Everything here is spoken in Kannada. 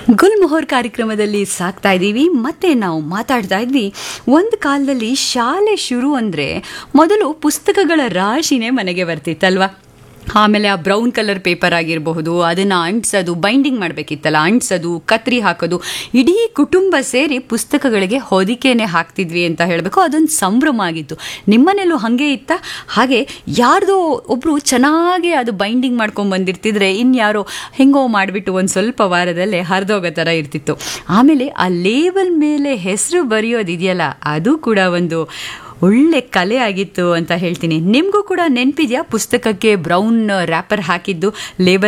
ಗುಲ್ಮೊಹರ್ ಕಾರ್ಯಕ್ರಮದಲ್ಲಿ ಸಾಕ್ತಾ ಇದ್ದೀವಿ. ಮತ್ತೆ ನಾವು ಮಾತಾಡ್ತಾ ಇದ್ವಿ, ಒಂದು ಕಾಲದಲ್ಲಿ ಶಾಲೆ ಶುರು ಅಂದರೆ ಮೊದಲು ಪುಸ್ತಕಗಳ ರಾಶಿನೇ ಮನೆಗೆ ಬರ್ತಿತ್ತಲ್ವಾ. ಆಮೇಲೆ ಆ ಬ್ರೌನ್ ಕಲರ್ ಪೇಪರ್ ಆಗಿರಬಹುದು, ಅದನ್ನು ಅಂಟಿಸೋದು, ಬೈಂಡಿಂಗ್ ಮಾಡಬೇಕಿತ್ತಲ್ಲ, ಅಂಟಿಸೋದು, ಕತ್ರಿ ಹಾಕೋದು, ಇಡೀ ಕುಟುಂಬ ಸೇರಿ ಪುಸ್ತಕಗಳಿಗೆ ಹೊದಿಕೆನೆ ಹಾಕ್ತಿದ್ವಿ ಅಂತ ಹೇಳಬೇಕು. ಅದೊಂದು ಸಂಭ್ರಮ ಆಗಿತ್ತು. ನಿಮ್ಮನೇಲೂ ಹಾಗೆ ಇತ್ತ? ಹಾಗೆ ಯಾರ್ದೋ ಒಬ್ಬರು ಚೆನ್ನಾಗಿ ಅದು ಬೈಂಡಿಂಗ್ ಮಾಡ್ಕೊಂಡು ಬಂದಿರ್ತಿದ್ರೆ ಇನ್ಯಾರೋ ಹೆಂಗೋ ಮಾಡಿಬಿಟ್ಟು ಒಂದು ಸ್ವಲ್ಪ ವಾರದಲ್ಲೇ ಹರಿದೋಗೋ ಥರ ಇರ್ತಿತ್ತು. ಆಮೇಲೆ ಆ ಲೇಬಲ್ ಮೇಲೆ ಹೆಸರು ಬರೆಯೋದಿದೆಯಲ್ಲ, ಅದು ಕೂಡ ಒಂದು ಒಳ್ಳೆ ಕಲೆ ಆಗಿತ್ತು ಅಂತ ಹೇಳ್ತೀನಿ. ನಿಮಗೂ ಕೂಡ ನೆನಪಿದೆಯಾ ಪುಸ್ತಕಕ್ಕೆ ಬ್ರೌನ್ ರ್ಯಾಪರ್ ಹಾಕಿದ್ದು, ಲೇಬಲ್